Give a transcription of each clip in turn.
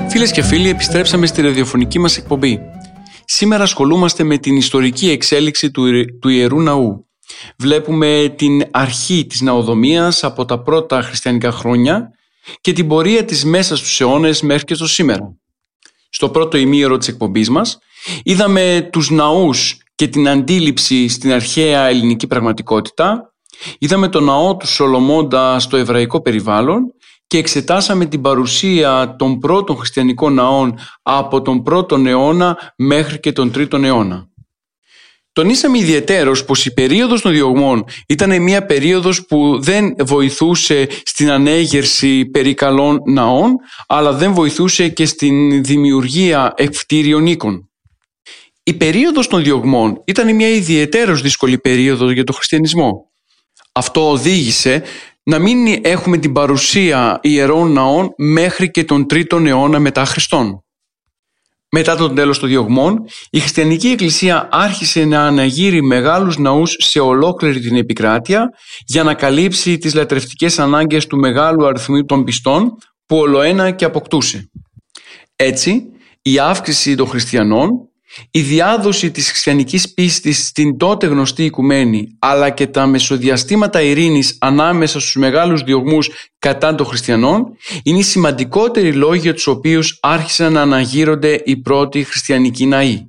Φίλες και φίλοι, επιστρέψαμε στη ραδιοφωνική μας εκπομπή. Σήμερα ασχολούμαστε με την ιστορική εξέλιξη του Ιερού Ναού. Βλέπουμε την αρχή της ναοδομίας από τα πρώτα χριστιανικά χρόνια και την πορεία της μέσα στους αιώνες μέχρι και στο σήμερα. Στο πρώτο ημίωρο της εκπομπής μας είδαμε τους ναούς και την αντίληψη στην αρχαία ελληνική πραγματικότητα, είδαμε τον ναό του Σολομώντα στο εβραϊκό περιβάλλον και εξετάσαμε την παρουσία των πρώτων χριστιανικών ναών από τον 1ο αιώνα μέχρι και τον 3ο αιώνα. Τονίσαμε ιδιαιτέρως πως η περίοδος των διωγμών ήταν μια περίοδος που δεν βοηθούσε στην ανέγερση περικαλών ναών, αλλά δεν βοηθούσε και στην δημιουργία ευκτήριων οίκων. Η περίοδος των διωγμών ήταν μια ιδιαιτέρως δύσκολη περίοδος για τον χριστιανισμό. Αυτό οδήγησε να μην έχουμε την παρουσία ιερών ναών μέχρι και τον 3ο αιώνα μετά Χριστόν. Μετά τον τέλος των διωγμών, η χριστιανική εκκλησία άρχισε να αναγείρει μεγάλους ναούς σε ολόκληρη την επικράτεια για να καλύψει τις λατρευτικές ανάγκες του μεγάλου αριθμού των πιστών που ολοένα και αποκτούσε. Έτσι, η αύξηση των χριστιανών, η διάδοση της χριστιανικής πίστης στην τότε γνωστή οικουμένη, αλλά και τα μεσοδιαστήματα ειρήνης ανάμεσα στους μεγάλους διωγμούς κατά των χριστιανών, είναι οι σημαντικότεροι λόγοι για τους οποίους άρχισαν να αναγείρονται οι πρώτοι χριστιανικοί ναοί.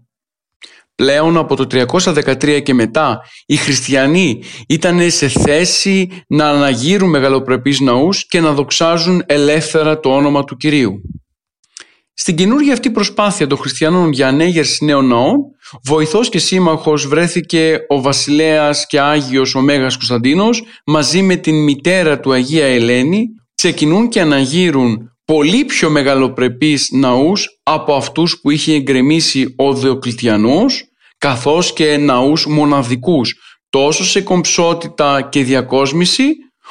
Πλέον από το 313 και μετά, οι χριστιανοί ήταν σε θέση να αναγείρουν μεγαλοπρεπείς ναούς και να δοξάζουν ελεύθερα το όνομα του Κυρίου. Στην καινούργια αυτή προσπάθεια των χριστιανών για ανέγερση νέων ναών, βοηθός και σύμμαχος βρέθηκε ο βασιλέας και Άγιος ο Μέγας Κωνσταντίνος μαζί με την μητέρα του Αγία Ελένη, ξεκινούν και αναγείρουν πολύ πιο μεγαλοπρεπείς ναούς από αυτούς που είχε εγκρεμίσει ο Διοκλητιανός, καθώς και ναούς μοναδικούς, τόσο σε κομψότητα και διακόσμηση,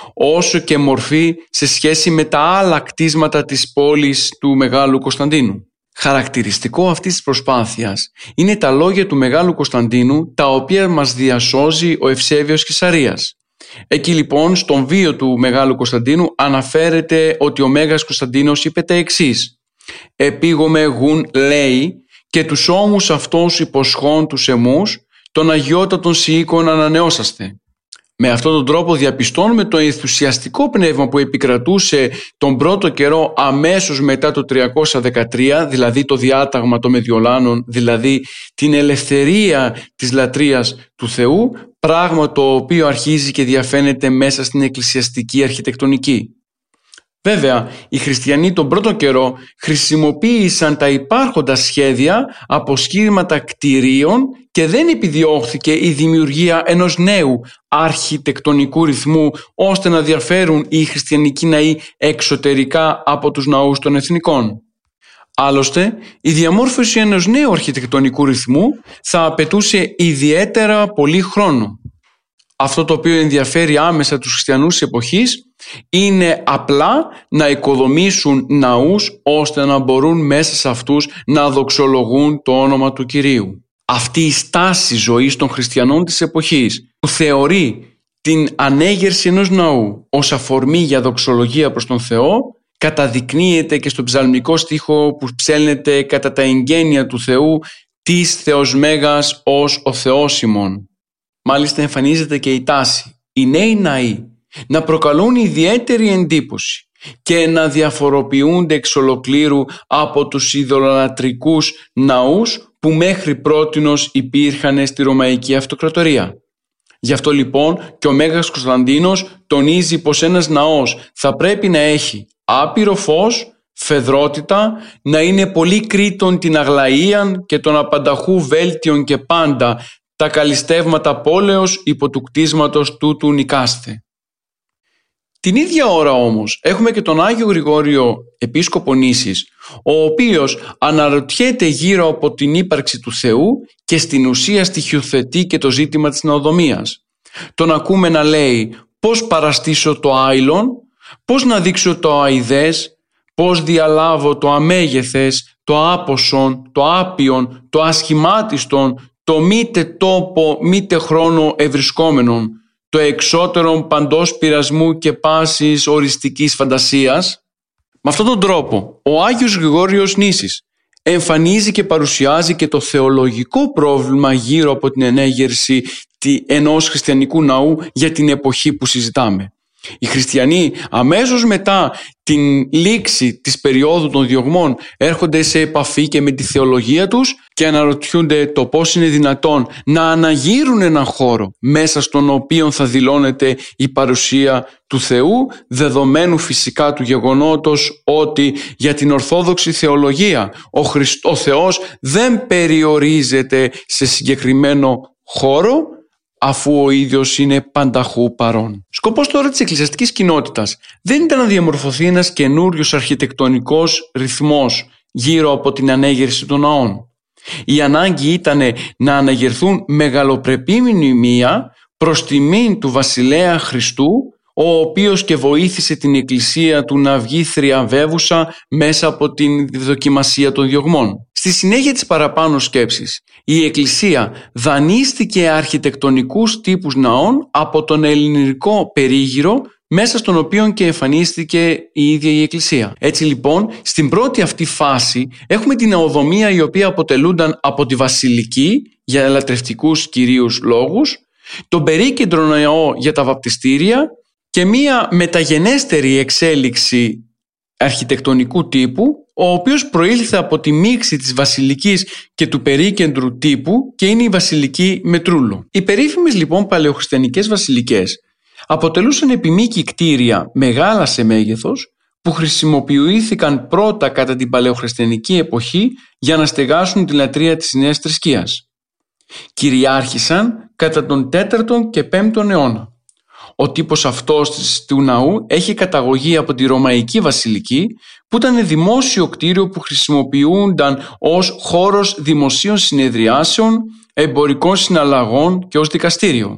όσο και μορφή σε σχέση με τα άλλα κτίσματα της πόλης του Μεγάλου Κωνσταντίνου. Χαρακτηριστικό αυτής της προσπάθειας είναι τα λόγια του Μεγάλου Κωνσταντίνου, τα οποία μας διασώζει ο Ευσέβιος Καισαρίας. Εκεί λοιπόν στον βίο του Μεγάλου Κωνσταντίνου αναφέρεται ότι ο Μέγας Κωνσταντίνος είπε τα εξής: «Επίγομαι γουν λέει και τους ώμους αυτούς υποσχών τους εμούς, τον αγιότατον σιήκον ανανεώσαστε». Με αυτόν τον τρόπο διαπιστώνουμε το ενθουσιαστικό πνεύμα που επικρατούσε τον πρώτο καιρό αμέσως μετά το 313, δηλαδή το διάταγμα των Μεδιολάνων, δηλαδή την ελευθερία της λατρείας του Θεού, πράγμα το οποίο αρχίζει και διαφαίνεται μέσα στην εκκλησιαστική αρχιτεκτονική. Βέβαια, οι χριστιανοί τον πρώτο καιρό χρησιμοποίησαν τα υπάρχοντα σχέδια από σχήματα κτηρίων και δεν επιδιώχθηκε η δημιουργία ενός νέου αρχιτεκτονικού ρυθμού ώστε να διαφέρουν οι χριστιανικοί ναοί εξωτερικά από τους ναούς των εθνικών. Άλλωστε, η διαμόρφωση ενός νέου αρχιτεκτονικού ρυθμού θα απαιτούσε ιδιαίτερα πολύ χρόνο. Αυτό το οποίο ενδιαφέρει άμεσα τους χριστιανούς της εποχής είναι απλά να οικοδομήσουν ναούς ώστε να μπορούν μέσα σε αυτούς να δοξολογούν το όνομα του Κυρίου. Αυτή η στάση ζωής των χριστιανών της εποχής που θεωρεί την ανέγερση ενός ναού ως αφορμή για δοξολογία προς τον Θεό καταδεικνύεται και στο ψαλμικό στίχο που ψέλνεται κατά τα εγγένεια του Θεού «Της Θεός Μέγας ως ο Θεός ημών». Μάλιστα εμφανίζεται και η τάση οι νέοι ναοί να προκαλούν ιδιαίτερη εντύπωση και να διαφοροποιούνται εξ ολοκλήρου από τους ειδωλολατρικούς ναούς που μέχρι πρότινος υπήρχαν στη Ρωμαϊκή Αυτοκρατορία. Γι' αυτό λοιπόν και ο Μέγας Κωνσταντίνος τονίζει πως ένας ναός θα πρέπει να έχει άπειρο φως, φεδρότητα, να είναι πολύ κρήτον την αγλαΐαν και τον απανταχού βέλτιον και πάντα τα καλλιστεύματα πόλεως υπό του κτίσματος τούτου νικάστε. Την ίδια ώρα όμως έχουμε και τον Άγιο Γρηγόριο Επίσκοπο Νήσης, ο οποίος αναρωτιέται γύρω από την ύπαρξη του Θεού και στην ουσία στοιχειοθετεί και το ζήτημα της ναοδομίας. Τον ακούμε να λέει πώς παραστήσω το άειλον, πώς να δείξω το αηδές, πώς διαλάβω το αμέγεθες, το άποσον, το άπιον, το ασχημάτιστον, το μήτε τόπο μήτε χρόνο ευρισκόμενον, το εξώτερον παντός πειρασμού και πάσης οριστικής φαντασίας. Με αυτόν τον τρόπο, ο Άγιος Γρηγόριος Νήσης εμφανίζει και παρουσιάζει και το θεολογικό πρόβλημα γύρω από την ενέγερση ενός χριστιανικού ναού για την εποχή που συζητάμε. Οι χριστιανοί αμέσως μετά την λήξη της περίοδου των διωγμών έρχονται σε επαφή και με τη θεολογία τους και αναρωτιούνται το πώς είναι δυνατόν να αναγείρουν έναν χώρο μέσα στον οποίο θα δηλώνεται η παρουσία του Θεού, δεδομένου φυσικά του γεγονότος ότι για την Ορθόδοξη θεολογία ο Θεός δεν περιορίζεται σε συγκεκριμένο χώρο, αφού ο ίδιος είναι πανταχού παρόν. Σκοπός τώρα της εκκλησιαστικής κοινότητας δεν ήταν να διαμορφωθεί ένας καινούριος αρχιτεκτονικός ρυθμός γύρω από την ανέγερση των ναών. Η ανάγκη ήταν να αναγερθούν μεγαλοπρεπή μνημεία προς τιμήν του βασιλέα Χριστού, ο οποίος και βοήθησε την εκκλησία του να βγει θριαμβεύουσα μέσα από την δοκιμασία των διωγμών. Στη συνέχεια της παραπάνω σκέψης, η εκκλησία δανείστηκε αρχιτεκτονικούς τύπους ναών από τον ελληνικό περίγυρο, μέσα στον οποίο και εμφανίστηκε η ίδια η εκκλησία. Έτσι λοιπόν, στην πρώτη αυτή φάση έχουμε την ναοδομία, η οποία αποτελούνταν από τη βασιλική για λατρευτικούς κυρίους λόγους, τον περίκεντρο ναό για τα βαπτιστήρια και μία μεταγενέστερη εξέλιξη αρχιτεκτονικού τύπου, ο οποίος προήλθε από τη μίξη της βασιλικής και του περίκεντρου τύπου και είναι η βασιλική Μετρούλο. Οι περίφημες λοιπόν παλαιοχριστιανικές βασιλικές αποτελούσαν επιμήκη κτίρια μεγάλα σε μέγεθος που χρησιμοποιήθηκαν πρώτα κατά την παλαιοχριστιανική εποχή για να στεγάσουν τη λατρεία της νέας θρησκείας. Κυριάρχησαν κατά τον 4ο και 5ο αιώνα. Ο τύπος αυτός του ναού έχει καταγωγή από τη Ρωμαϊκή Βασιλική, που ήταν δημόσιο κτίριο που χρησιμοποιούνταν ως χώρος δημοσίων συνεδριάσεων, εμπορικών συναλλαγών και ως δικαστήριο.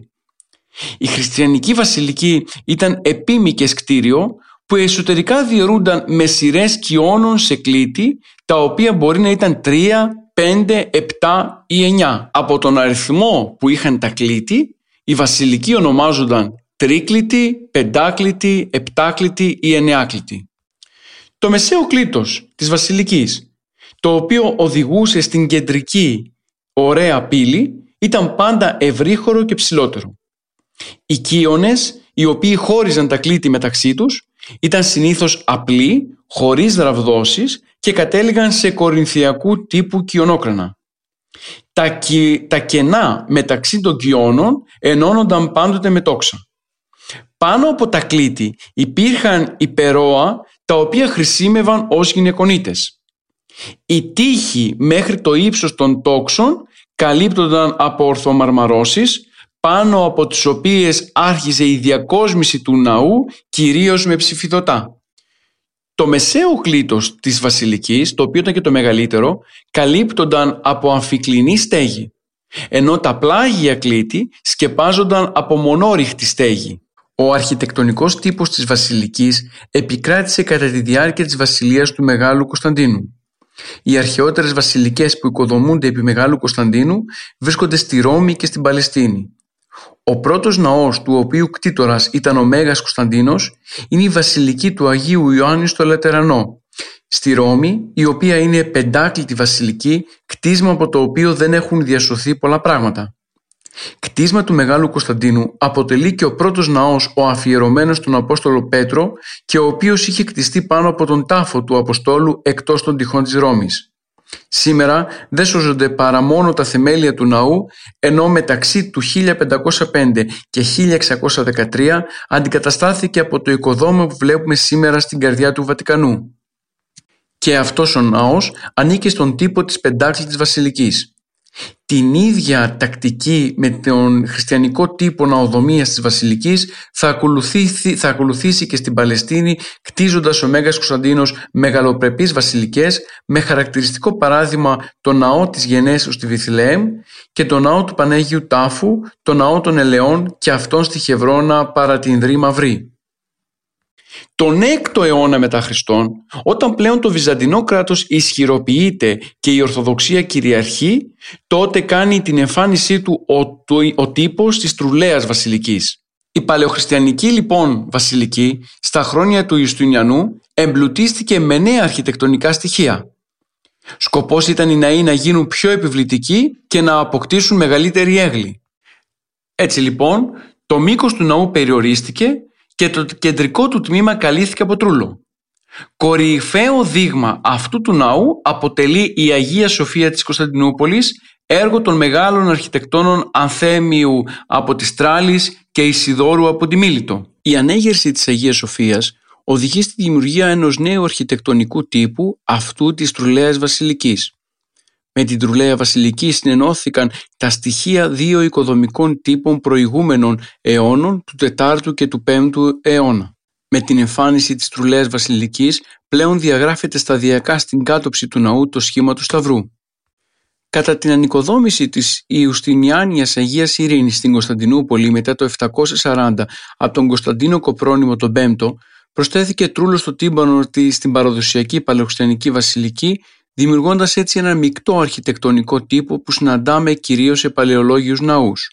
Η Χριστιανική Βασιλική ήταν επίμικες κτίριο που εσωτερικά διαιρούνταν με σειρές κοιώνων σε κλίτη, τα οποία μπορεί να ήταν 3, 5, 7 ή 9. Από τον αριθμό που είχαν τα κλίτη, η βασιλική ονομάζονταν τρίκλητη, πεντάκλητη, επτάκλητη ή εννεάκλητη. Το μεσαίο κλίτος της βασιλικής, το οποίο οδηγούσε στην κεντρική ωραία πύλη, ήταν πάντα ευρύχωρο και ψηλότερο. Οι κύονες, οι οποίοι χώριζαν τα κλίτη μεταξύ τους, ήταν συνήθως απλοί, χωρίς ραβδόσεις και κατέληγαν σε κορινθιακού τύπου κοιονόκρανα. Τα κενά μεταξύ των κοιώνων ενώνονταν πάντοτε με τόξα. Πάνω από τα κλίτη υπήρχαν υπερόα, τα οποία χρησίμευαν ως γυναικονίτες. Οι τοίχοι μέχρι το ύψος των τόξων καλύπτονταν από ορθομαρμαρώσεις, πάνω από τις οποίες άρχιζε η διακόσμηση του ναού, κυρίως με ψηφιδωτά. Το μεσαίο κλίτος της βασιλικής, το οποίο ήταν και το μεγαλύτερο, καλύπτονταν από αμφικλινή στέγη, ενώ τα πλάγια κλίτη σκεπάζονταν από μονόριχτη στέγη. Ο αρχιτεκτονικός τύπος της βασιλικής επικράτησε κατά τη διάρκεια της βασιλείας του Μεγάλου Κωνσταντίνου. Οι αρχαιότερες βασιλικές που οικοδομούνται επί Μεγάλου Κωνσταντίνου βρίσκονται στη Ρώμη και στην Παλαιστίνη. Ο πρώτος ναός, του οποίου κτήτορας ήταν ο Μέγας Κωνσταντίνος, είναι η βασιλική του Αγίου Ιωάννη στο Λατερανό, στη Ρώμη, η οποία είναι πεντάκλητη βασιλική, κτίσμα από το οποίο δεν έχουν διασωθεί πολλά πράγματα. Κτίσμα του Μεγάλου Κωνσταντίνου αποτελεί και ο πρώτος ναός, ο αφιερωμένος στον Απόστολο Πέτρο, και ο οποίος είχε κτιστεί πάνω από τον τάφο του Αποστόλου εκτός των τυχών της Ρώμης. Σήμερα δεν σώζονται παρά μόνο τα θεμέλια του ναού, ενώ μεταξύ του 1505 και 1613 αντικαταστάθηκε από το οικοδόμημα που βλέπουμε σήμερα στην καρδιά του Βατικανού. Και αυτός ο ναός ανήκε στον τύπο της πεντάκλητης βασιλικής. Την ίδια τακτική με τον χριστιανικό τύπο ναοδομίας της βασιλικής θα ακολουθήσει και στην Παλαιστίνη, κτίζοντας ο Μέγας Κωνσταντίνος μεγαλοπρεπείς βασιλικές, με χαρακτηριστικό παράδειγμα το ναό της Γενέσεως στη Βιθλεέμ και το ναό του Παναίγιου Τάφου, το ναό των Ελαιών και αυτόν στη Χευρώνα παρά την Δρύ Μαυρή. Τον 6ο αιώνα μετά Χριστόν, όταν πλέον το Βυζαντινό κράτος ισχυροποιείται και η Ορθοδοξία κυριαρχεί, τότε κάνει την εμφάνισή του ο τύπος της τρουλαίας βασιλικής. Η παλαιοχριστιανική λοιπόν βασιλική στα χρόνια του Ιουστινιανού εμπλουτίστηκε με νέα αρχιτεκτονικά στοιχεία. Σκοπός ήταν οι ναοί να γίνουν πιο επιβλητικοί και να αποκτήσουν μεγαλύτερη έγκλη. Έτσι λοιπόν, το μήκος του ναού περιορίστηκε και το κεντρικό του τμήμα καλύφθηκε από τρούλο. Κορυφαίο δείγμα αυτού του ναού αποτελεί η Αγία Σοφία της Κωνσταντινούπολης, έργο των μεγάλων αρχιτεκτόνων Ανθέμιου από τη Στράλης και Ισιδώρου από τη Μίλητο. Η ανέγερση της Αγίας Σοφίας οδηγεί στη δημιουργία ενός νέου αρχιτεκτονικού τύπου, αυτού της Τρουλαίας Βασιλικής. Με την Τρουλαία Βασιλική συνενώθηκαν τα στοιχεία δύο οικοδομικών τύπων προηγούμενων αιώνων, του 4ου και του 5ου αιώνα. Με την εμφάνιση της Τρουλαίας Βασιλικής πλέον διαγράφεται σταδιακά στην κάτωψη του ναού το σχήμα του Σταυρού. Κατά την ανοικοδόμηση της Ιουστινιάνιας Αγίας Ειρήνης στην Κωνσταντινούπολη μετά το 740 από τον Κωνσταντίνο Κοπρόνημο τον Πέμπτο, προσθέθηκε τρούλο στο τύμπανο στην παραδοσιακή παλαιοχριστιανική βασιλική, δημιουργώντας έτσι ένα μεικτό αρχιτεκτονικό τύπο που συναντάμε κυρίως σε παλαιολόγιους ναούς.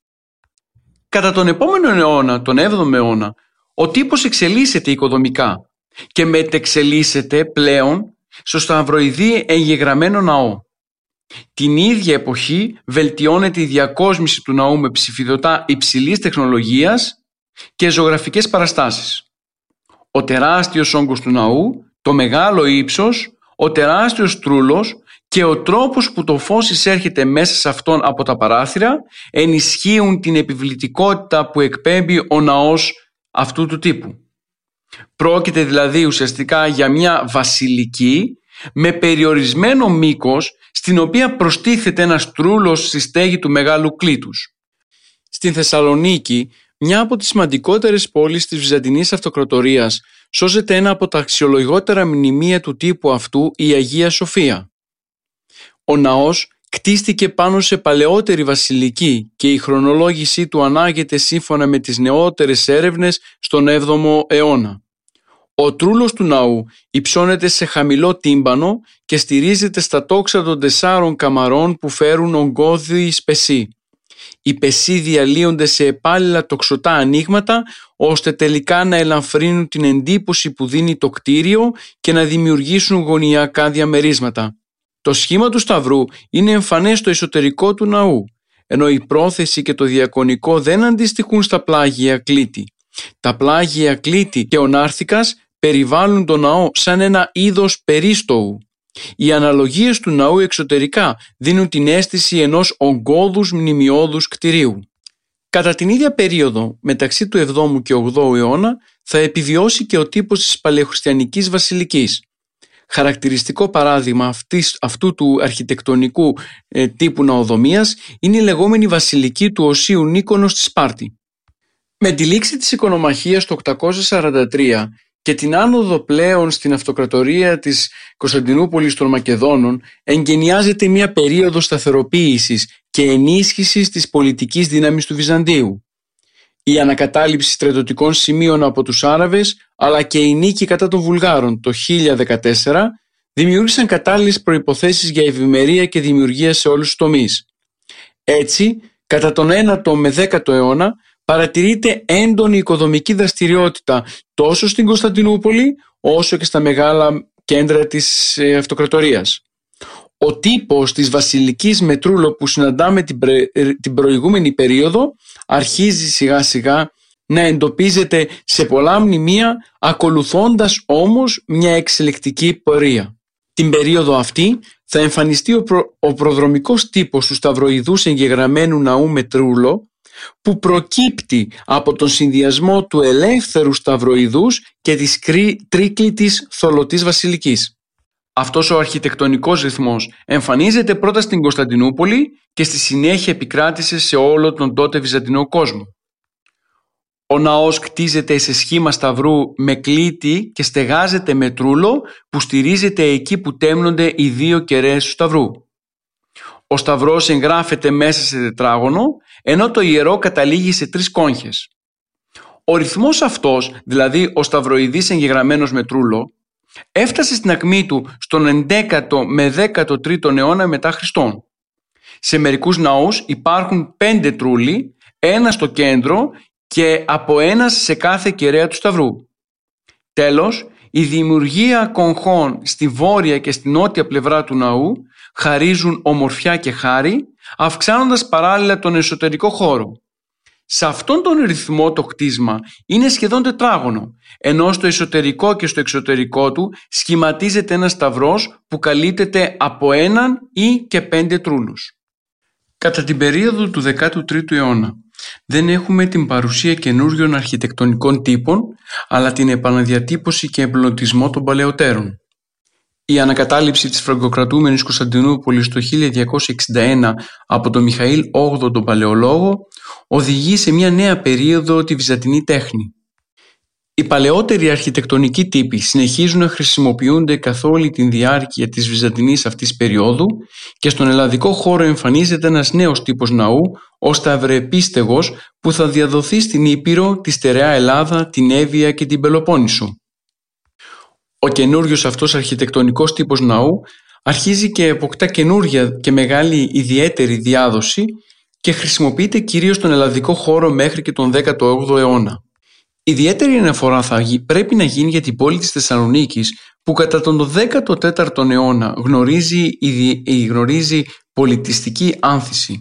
Κατά τον επόμενο αιώνα, τον 7ο αιώνα, ο τύπος εξελίσσεται οικοδομικά και μετεξελίσσεται πλέον στο σταυροειδή εγγεγραμμένο ναό. Την ίδια εποχή βελτιώνεται η διακόσμηση του ναού με ψηφιδωτά υψηλής τεχνολογίας και ζωγραφικές παραστάσεις. Ο τεράστιος όγκος του ναού, το μεγάλο ύψος, ο τεράστιος τρούλος και ο τρόπος που το φως εισέρχεται μέσα σε αυτόν από τα παράθυρα ενισχύουν την επιβλητικότητα που εκπέμπει ο ναός αυτού του τύπου. Πρόκειται δηλαδή ουσιαστικά για μια βασιλική με περιορισμένο μήκος, στην οποία προστίθεται ένας τρούλος στη στέγη του Μεγάλου Κλήτους. Στην Θεσσαλονίκη, μια από τις σημαντικότερες πόλεις της Βυζαντινής Αυτοκρατορίας, σώζεται ένα από τα αξιολογότερα μνημεία του τύπου αυτού, η Αγία Σοφία. Ο ναός κτίστηκε πάνω σε παλαιότερη βασιλική και η χρονολόγησή του ανάγεται σύμφωνα με τις νεότερες έρευνες στον 7ο αιώνα. Ο τρούλος του ναού υψώνεται σε χαμηλό τύμπανο και στηρίζεται στα τόξα των 4 καμαρών που φέρουν ογκώδη σπεσί. Οι πεσί διαλύονται σε επάλληλα τοξωτά ανοίγματα, ώστε τελικά να ελαφρύνουν την εντύπωση που δίνει το κτίριο και να δημιουργήσουν γωνιακά διαμερίσματα. Το σχήμα του Σταυρού είναι εμφανές στο εσωτερικό του ναού, ενώ η πρόθεση και το διακονικό δεν αντιστοιχούν στα πλάγια κλίτη. Τα πλάγια κλίτη και ο νάρθικας περιβάλλουν το ναό σαν ένα είδος περίστοου. Οι αναλογίες του ναού εξωτερικά δίνουν την αίσθηση ενός ογκώδους μνημειώδους κτηρίου. Κατά την ίδια περίοδο, μεταξύ του 7ου και 8ου αιώνα, θα επιβιώσει και ο τύπος της παλαιοχριστιανικής βασιλικής. Χαρακτηριστικό παράδειγμα αυτού του αρχιτεκτονικού τύπου ναοδομίας είναι η λεγόμενη βασιλική του Οσίου Νίκονος στη Σπάρτη. Με τη λήξη της οικονομαχίας το 843 και την άνοδο πλέον στην αυτοκρατορία της Κωνσταντινούπολης των Μακεδόνων, εγκαινιάζεται μια περίοδος σταθεροποίησης και ενίσχυσης της πολιτικής δύναμης του Βυζαντίου. Η ανακατάληψη στρατιωτικών σημείων από τους Άραβες, αλλά και η νίκη κατά των Βουλγάρων το 1014 δημιούργησαν κατάλληλες προϋποθέσεις για ευημερία και δημιουργία σε όλους τους τομείς. Έτσι, κατά τον 9ο με 10ο αιώνα παρατηρείται έντονη οικοδομική δραστηριότητα τόσο στην Κωνσταντινούπολη όσο και στα μεγάλα κέντρα της αυτοκρατορίας. Ο τύπος της βασιλικής με τρούλο που συναντάμε την προηγούμενη περίοδο αρχίζει σιγά σιγά να εντοπίζεται σε πολλά μνημεία, ακολουθώντας όμως μια εξελικτική πορεία. Την περίοδο αυτή θα εμφανιστεί ο προδρομικός τύπος του σταυροειδούς εγγεγραμμένου ναού με τρούλο, που προκύπτει από τον συνδυασμό του ελεύθερου σταυροειδούς και της τρίκλητης θολωτής βασιλικής. Αυτός ο αρχιτεκτονικός ρυθμός εμφανίζεται πρώτα στην Κωνσταντινούπολη και στη συνέχεια επικράτησε σε όλο τον τότε βυζαντινό κόσμο. Ο ναός κτίζεται σε σχήμα σταυρού με κλίτη και στεγάζεται με τρούλο που στηρίζεται εκεί που τέμνονται οι δύο κεραίες του σταυρού. Ο σταυρός εγγράφεται μέσα σε τετράγωνο, ενώ το ιερό καταλήγει σε 3 κόγχες. Ο ρυθμός αυτός, δηλαδή ο σταυροειδής εγγεγραμμένος με τρούλο, έφτασε στην ακμή του στον 11ο με 13ο αιώνα μετά Χριστόν. Σε μερικούς ναούς υπάρχουν 5 τρούλοι, ένα στο κέντρο και από ένας σε κάθε κεραία του σταυρού. Τέλος, η δημιουργία κογχών στη βόρεια και στη νότια πλευρά του ναού χαρίζουν ομορφιά και χάρη, αυξάνοντας παράλληλα τον εσωτερικό χώρο. Σε αυτόν τον ρυθμό το κτίσμα είναι σχεδόν τετράγωνο, ενώ στο εσωτερικό και στο εξωτερικό του σχηματίζεται ένας σταυρός που καλύπτεται από έναν ή και 5 τρούλους. Κατά την περίοδο του 13ου αιώνα δεν έχουμε την παρουσία καινούριων αρχιτεκτονικών τύπων, αλλά την επαναδιατύπωση και εμπλουτισμό των παλαιότερων. Η ανακατάληψη της φραγκοκρατούμενης Κωνσταντινούπολης το 1261 από τον Μιχαήλ VIII τον Παλαιολόγο οδηγεί σε μια νέα περίοδο τη βυζαντινή τέχνη. Οι παλαιότεροι αρχιτεκτονικοί τύποι συνεχίζουν να χρησιμοποιούνται καθ' όλη τη διάρκεια της βυζαντινής αυτής περίοδου και στον ελλαδικό χώρο εμφανίζεται ένας νέος τύπος ναού, ο σταυρεπίστεγος, που θα διαδοθεί στην Ήπειρο, τη στερεά Ελλάδα, την Εύβοια και την Πελοπόννησο. Ο καινούριος αυτός αρχιτεκτονικός τύπος ναού αρχίζει και αποκτά καινούρια και μεγάλη ιδιαίτερη διάδοση και χρησιμοποιείται κυρίως στον ελλαδικό χώρο μέχρι και τον 18ο αιώνα. Ιδιαίτερη αναφορά πρέπει να γίνει για την πόλη της Θεσσαλονίκης, που κατά τον 14ο αιώνα γνωρίζει πολιτιστική άνθηση.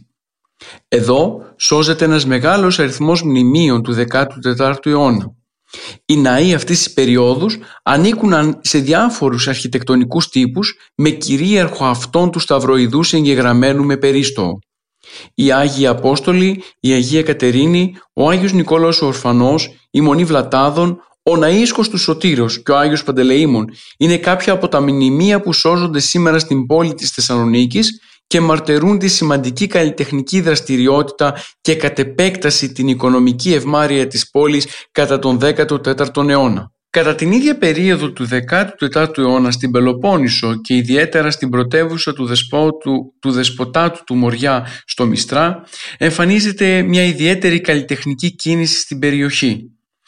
Εδώ σώζεται ένας μεγάλος αριθμός μνημείων του 14ου αιώνα. Οι ναοί αυτής της περίοδους ανήκουν σε διάφορους αρχιτεκτονικούς τύπους, με κυρίαρχο αυτόν του σταυροειδούς εγγεγραμμένου με περίστοο. Οι Άγιοι Απόστολοι, η Αγία Κατερίνη, ο Άγιος Νικόλαος ο Ορφανός, η Μονή Βλατάδων, ο Ναΐσκος του Σωτήρος και ο Άγιος Παντελεήμων είναι κάποια από τα μνημεία που σώζονται σήμερα στην πόλη της Θεσσαλονίκης και μαρτερούν τη σημαντική καλλιτεχνική δραστηριότητα και κατ' επέκταση την οικονομική ευμάρεια της πόλης κατά τον 14ο αιώνα. Κατά την ίδια περίοδο του 14ου αιώνα στην Πελοπόννησο και ιδιαίτερα στην πρωτεύουσα του δεσποτάτου του Μοριά στο Μιστρά εμφανίζεται μια ιδιαίτερη καλλιτεχνική κίνηση στην περιοχή.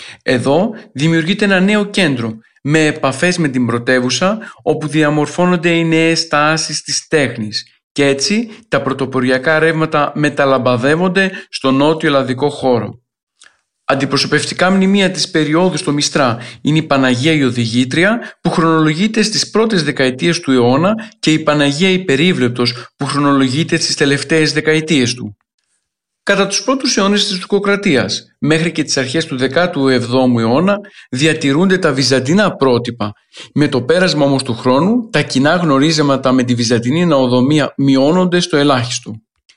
Εδώ δημιουργείται ένα νέο κέντρο με επαφές με την πρωτεύουσα, όπου διαμορφώνονται οι νέες τάσεις της τέχνης και έτσι τα πρωτοποριακά ρεύματα μεταλαμπαδεύονται στο νότιο ελλαδικό χώρο. Αντιπροσωπευτικά μνημεία της περίοδου στο Μιστρά είναι η Παναγία η Οδηγήτρια, που χρονολογείται στις πρώτες δεκαετίες του αιώνα, και η Παναγία η Περίβλεπτος, που χρονολογείται στις τελευταίες δεκαετίες του. Κατά τους πρώτους αιώνες της τουρκοκρατίας μέχρι και τις αρχές του 17ου αιώνα διατηρούνται τα βυζαντινά πρότυπα. Με το πέρασμα όμως του χρόνου τα κοινά γνωρίζματα με τη βυζαντινή ναοδομία μειώνονται στο ελάχιστο.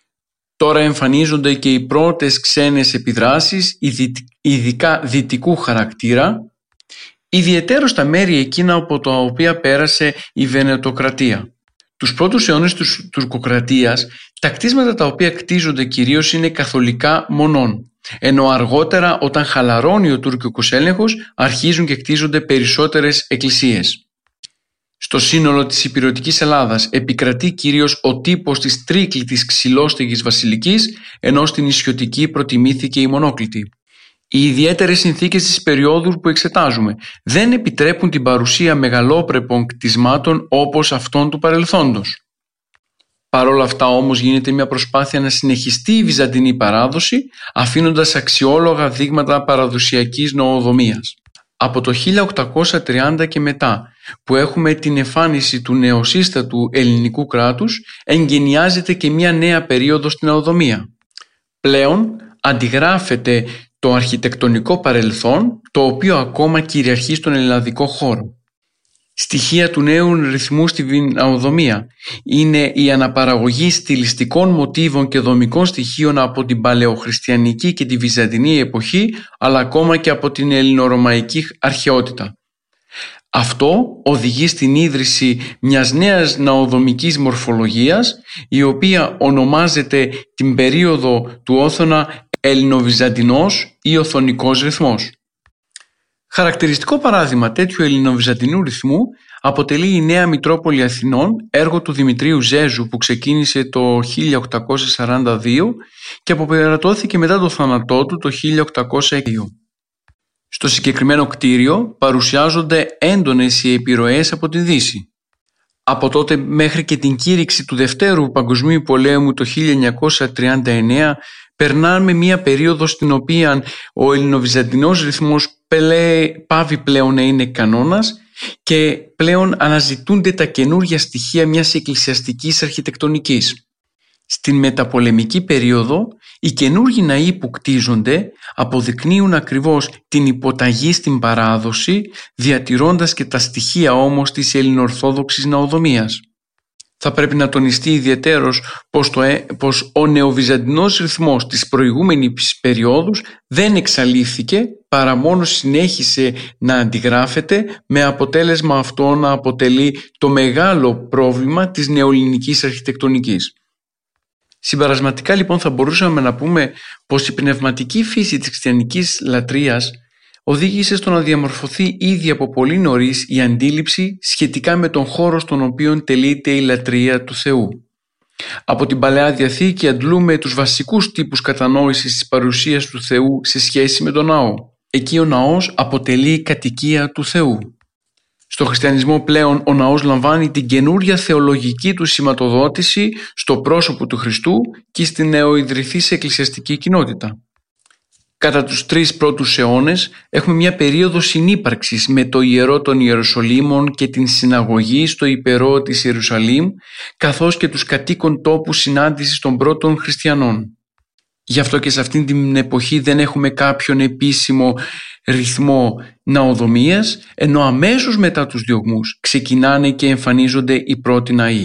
Τώρα εμφανίζονται και οι πρώτες ξένες επιδράσεις, ειδικά δυτικού χαρακτήρα, ιδιαιτέρως στα μέρη εκείνα από τα οποία πέρασε η Βενετοκρατία. Τους πρώτους αιώνες της τουρκοκρατίας τα κτίσματα τα οποία κτίζονται κυρίως είναι καθολικά μονών, ενώ αργότερα, όταν χαλαρώνει ο τουρκικός έλεγχος, αρχίζουν και κτίζονται περισσότερες εκκλησίες. Στο σύνολο της Ηπειρωτικής Ελλάδας επικρατεί κυρίως ο τύπος της τρίκλητης ξυλόστεγης βασιλικής, ενώ στην Ισιωτική προτιμήθηκε η μονόκλητη. Οι ιδιαίτερες συνθήκες της περίοδου που εξετάζουμε δεν επιτρέπουν την παρουσία μεγαλόπρεπων κτισμάτων όπως αυτών του παρελθόντος. Παρ' όλα αυτά όμως γίνεται μια προσπάθεια να συνεχιστεί η βυζαντινή παράδοση, αφήνοντας αξιόλογα δείγματα παραδοσιακής νοοδομίας. Από το 1830 και μετά, που έχουμε την εμφάνιση του νεοσύστατου ελληνικού κράτους, εγκαινιάζεται και μια νέα περίοδος στην νοοδομία. Πλέον αντιγράφεται το αρχιτεκτονικό παρελθόν, το οποίο ακόμα κυριαρχεί στον ελλαδικό χώρο. Στοιχεία του νέου ρυθμού στη ναοδομία είναι η αναπαραγωγή στιλιστικών μοτίβων και δομικών στοιχείων από την παλαιοχριστιανική και τη βυζαντινή εποχή, αλλά ακόμα και από την ελληνορωμαϊκή αρχαιότητα. Αυτό οδηγεί στην ίδρυση μιας νέας ναοδομικής μορφολογίας, η οποία ονομάζεται την περίοδο του Όθωνα ελληνοβυζαντινός ή οθωνικός ρυθμός. Χαρακτηριστικό παράδειγμα τέτοιου ελληνοβυζαντινού ρυθμού αποτελεί η Νέα Μητρόπολη Αθηνών, έργο του Δημητρίου Ζέζου που ξεκίνησε το 1842 και αποπερατώθηκε μετά το θάνατό του το 1802. Στο συγκεκριμένο κτίριο παρουσιάζονται έντονες οι επιρροές από τη Δύση. Από τότε μέχρι και την κήρυξη του Δευτέρου Παγκοσμίου Πολέμου το 1939 περνάμε μία περίοδο στην οποία ο ελληνοβυζαντινός ρυθμός πάβει πλέον να είναι κανόνας και πλέον αναζητούνται τα καινούργια στοιχεία μιας εκκλησιαστικής αρχιτεκτονικής. Στην μεταπολεμική περίοδο, οι καινούργιοι ναοί που κτίζονται αποδεικνύουν ακριβώς την υποταγή στην παράδοση, διατηρώντας και τα στοιχεία όμως της ελληνοορθόδοξης ναοδομίας. Θα πρέπει να τονιστεί ιδιαιτέρως πως ο νεοβυζαντινός ρυθμός της προηγούμενης περίοδους δεν εξαλείφθηκε, παρά μόνο συνέχισε να αντιγράφεται, με αποτέλεσμα αυτό να αποτελεί το μεγάλο πρόβλημα της νεοελληνικής αρχιτεκτονικής. Συμπερασματικά λοιπόν θα μπορούσαμε να πούμε πως η πνευματική φύση της χριστιανικής λατρείας οδήγησε στο να διαμορφωθεί ήδη από πολύ νωρίς η αντίληψη σχετικά με τον χώρο στον οποίο τελείται η λατρεία του Θεού. Από την Παλαιά Διαθήκη αντλούμε τους βασικούς τύπους κατανόησης της παρουσίας του Θεού σε σχέση με τον ναό. Εκεί ο ναός αποτελεί κατοικία του Θεού. Στο χριστιανισμό πλέον ο ναός λαμβάνει την καινούρια θεολογική του σηματοδότηση στο πρόσωπο του Χριστού και στην νεοειδρυθής εκκλησιαστική κοινότητα. Κατά τους 3 πρώτους αιώνες έχουμε μια περίοδο συνύπαρξης με το ιερό των Ιεροσολύμων και την συναγωγή στο υπερό της Ιερουσαλήμ, καθώς και τους κατοίκων τόπους συνάντησης των πρώτων χριστιανών. Γι' αυτό και σε αυτήν την εποχή δεν έχουμε κάποιον επίσημο ρυθμό ναοδομίας, ενώ αμέσως μετά τους διωγμούς ξεκινάνε και εμφανίζονται οι πρώτοι ναοί.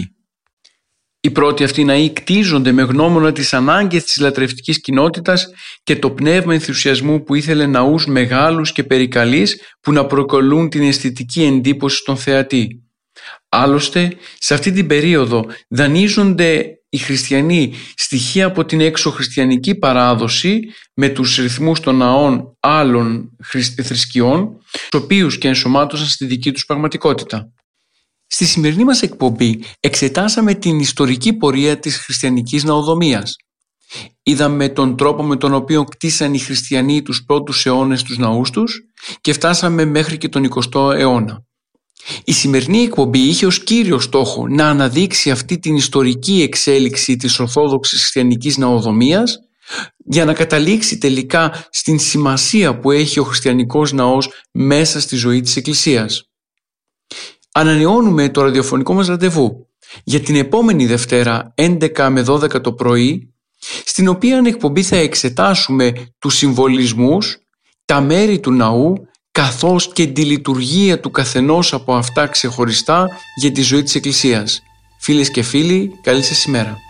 Οι πρώτοι αυτοί ναοί κτίζονται με γνώμονα τις ανάγκες της λατρευτικής κοινότητας και το πνεύμα ενθουσιασμού που ήθελε ναούς μεγάλους και περικαλείς που να προκαλούν την αισθητική εντύπωση στον θεατή. Άλλωστε, σε αυτή την περίοδο δανείζονται οι χριστιανοί στοιχεία από την εξωχριστιανική παράδοση με τους ρυθμούς των ναών άλλων θρησκειών, τους οποίους και ενσωμάτωσαν στη δική τους πραγματικότητα. Στη σημερινή μας εκπομπή εξετάσαμε την ιστορική πορεία της χριστιανικής ναοδομίας. Είδαμε τον τρόπο με τον οποίο κτίσαν οι χριστιανοί τους πρώτους αιώνες τους ναούς τους και φτάσαμε μέχρι και τον 20ο αιώνα. Η σημερινή εκπομπή είχε ως κύριο στόχο να αναδείξει αυτή την ιστορική εξέλιξη της ορθόδοξης χριστιανικής ναοδομίας για να καταλήξει τελικά στην σημασία που έχει ο χριστιανικός ναός μέσα στη ζωή της Εκκλησίας. Ανανεώνουμε το ραδιοφωνικό μας ραντεβού για την επόμενη Δευτέρα 11 με 12 το πρωί, στην οποία εκπομπή θα εξετάσουμε τους συμβολισμούς, τα μέρη του ναού, καθώς και τη λειτουργία του καθενός από αυτά ξεχωριστά για τη ζωή της Εκκλησίας. Φίλες και φίλοι, καλή σας ημέρα.